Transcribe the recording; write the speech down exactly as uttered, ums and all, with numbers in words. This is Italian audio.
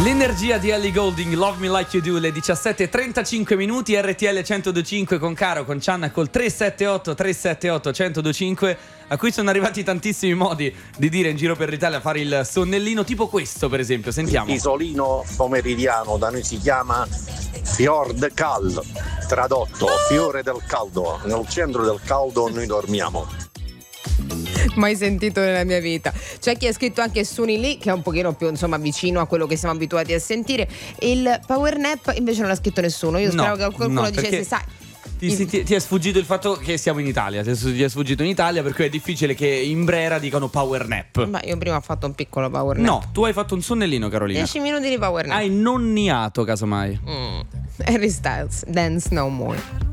L'energia di Ellie Goulding, Love Me Like You Do, le diciassette e trentacinque minuti, R T L centodue e cinque con Caro, con Cianna, col tre sette otto tre sette otto uno zero due cinque, a cui sono arrivati tantissimi modi di dire in giro per l'Italia, fare il sonnellino, tipo questo per esempio, sentiamo. Isolino pomeridiano, da noi si chiama Fior de Cal, tradotto fiore del caldo, nel centro del caldo noi dormiamo. Mai sentito nella mia vita. C'è chi ha scritto anche Suni Lee, che è un pochino più insomma vicino a quello che siamo abituati a sentire. Il power nap invece non l'ha scritto nessuno. Io No, spero che qualcuno no, dicesse, sai, Ti, ti, ti è sfuggito il fatto che siamo in Italia, ti è sfuggito in Italia, per cui è difficile che in Brera dicano power nap. ma io prima ho fatto un piccolo power nap. No, tu hai fatto un sonnellino, Carolina. dieci minuti di power nap. Hai nonniato, casomai. mm. Harry Styles, Dance No More.